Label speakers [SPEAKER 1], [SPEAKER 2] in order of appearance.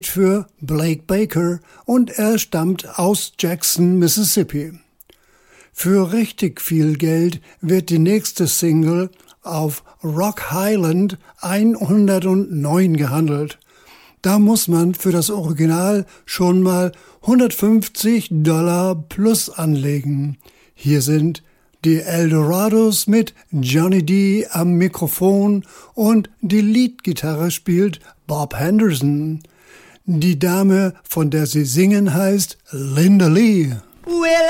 [SPEAKER 1] für Blake Baker und er stammt aus Jackson, Mississippi. Für richtig viel Geld wird die nächste Single auf Rock Highland 109 gehandelt. Da muss man für das Original schon mal $150 plus anlegen. Hier sind die Eldorados mit Johnny D am Mikrofon und die Leadgitarre spielt Bob Henderson. Die Dame, von der sie singen, heißt Linda Lee.
[SPEAKER 2] Well,